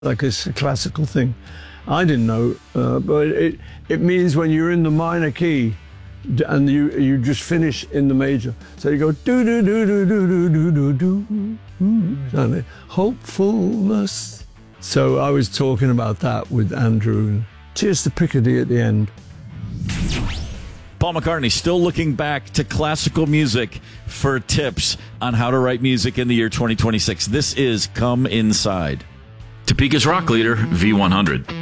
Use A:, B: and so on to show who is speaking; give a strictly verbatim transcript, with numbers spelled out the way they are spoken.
A: like it's a classical thing. I didn't know, uh, but it it means when you're in the minor key and you you just finish in the major. So you go do do do do do do do do do. Hopefulness. So I was talking about that with Andrew. Cheers to Picardy at the end.
B: Paul McCartney still looking back to classical music for tips on how to write music in the year twenty twenty-six. This is Come Inside.
C: Topeka's rock leader, V one hundred.